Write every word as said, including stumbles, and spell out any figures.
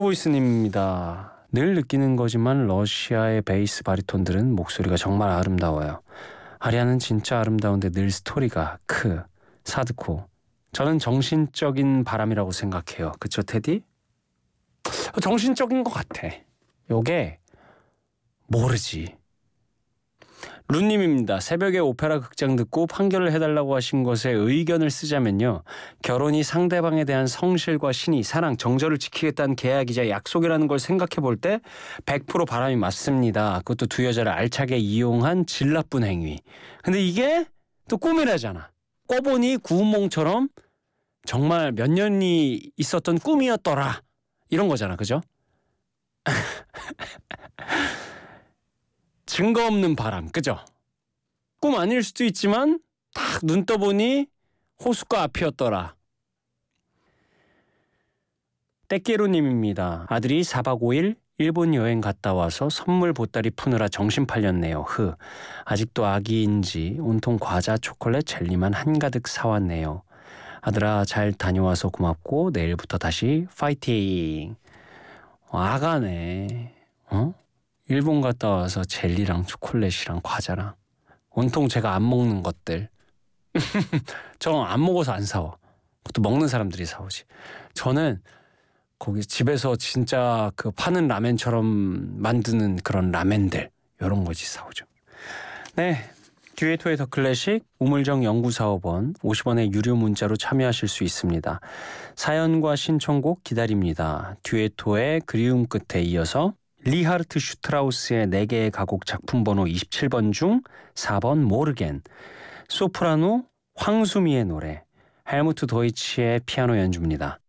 보이스님입니다. 늘 느끼는 거지만 러시아의 베이스 바리톤들은 목소리가 정말 아름다워요. 아리아는 진짜 아름다운데 늘 스토리가 크, 사드코. 저는 정신적인 바람이라고 생각해요. 그쵸, 테디? 정신적인 것 같아. 요게 모르지. 룬님입니다. 새벽에 오페라 극장 듣고 판결을 해달라고 하신 것에 의견을 쓰자면요. 결혼이 상대방에 대한 성실과 신의, 사랑, 정절을 지키겠다는 계약이자 약속이라는 걸 생각해 볼 때 백 퍼센트 바람이 맞습니다. 그것도 두 여자를 알차게 이용한 질 나쁜 행위. 근데 이게 또 꿈이라잖아. 꿔보니 구운몽처럼 정말 몇 년이 있었던 꿈이었더라. 이런 거잖아. 그죠? 증거 없는 바람, 그죠? 꿈 아닐 수도 있지만 딱 눈 떠보니 호숫가 앞이었더라. 떼끼로님입니다. 아들이 사박 오일 일본 여행 갔다 와서 선물 보따리 푸느라 정신 팔렸네요. 흐. 아직도 아기인지 온통 과자, 초콜릿, 젤리만 한가득 사왔네요. 아들아 잘 다녀와서 고맙고 내일부터 다시 파이팅. 아가네. 어? 일본 갔다 와서 젤리랑 초콜릿이랑 과자랑 온통 제가 안 먹는 것들. 저 안 먹어서 안 사와. 그것도 먹는 사람들이 사오지. 저는 거기 집에서 진짜 그 파는 라멘처럼 만드는 그런 라멘들 이런 거지 사오죠. 네, 듀에토의 더 클래식 우물정 연구사업원 오십 원의 유료 문자로 참여하실 수 있습니다. 사연과 신청곡 기다립니다. 듀에토의 그리움 끝에 이어서 리하르트 슈트라우스의 네 개의 가곡 작품 번호 이십칠 번 중 사 번 모르겐, 소프라노 황수미의 노래, 헬무트 도이치의 피아노 연주입니다.